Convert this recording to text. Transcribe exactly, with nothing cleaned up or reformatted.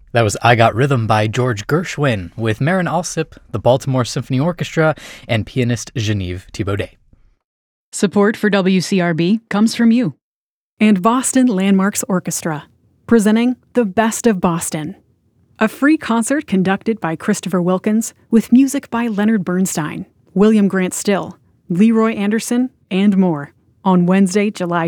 That was I Got Rhythm by George Gershwin with Marin Alsip, the Baltimore Symphony Orchestra, and pianist Genevieve Thibaudet. Support for W C R B comes from you. And Boston Landmarks Orchestra, presenting The Best of Boston, a free concert conducted by Christopher Wilkins with music by Leonard Bernstein, William Grant Still, Leroy Anderson, and more on Wednesday, July